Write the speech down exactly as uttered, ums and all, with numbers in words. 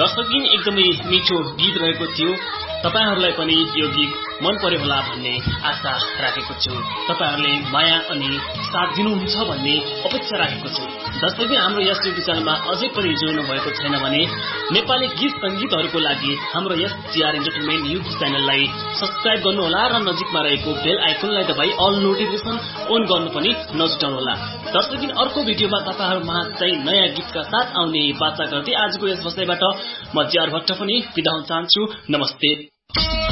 दर्शकबिन एकदमै मिठो गीत रहेको थियो। तपाईहरुलाई पनि यो गीत मन पर्यो होला भन्ने आशा राखेको छु। तपाईहरुले माया अनि साथ दिनुहुन्छ भन्ने अपेक्षा राखेको छु। दर्शकबिन हाम्रो यस युट्युब च्यानलमा अझै पनि जोड्नु भएको छैन भने नेपाली गीत संगीतहरुको लागि हाम्रो यस टीआर एन्टरटेनमेन्ट युट्युब च्यानललाई सब्स्क्राइब गर्नु होला र नजिकमा रहेको बेल आइकनलाई दबाई अल नोटिफिकेसन अन गर्नु पनि नछुटाउनु होला। दर्शकबिन अर्को भिडियोमा तपाईहरुमा चाहिँ नयाँ गीतका साथ आउने बाचा गर्दै आजको यस बसाइबाट म जिआर भट्ट पनि बिदा हुन चाहन्छु। नमस्ते।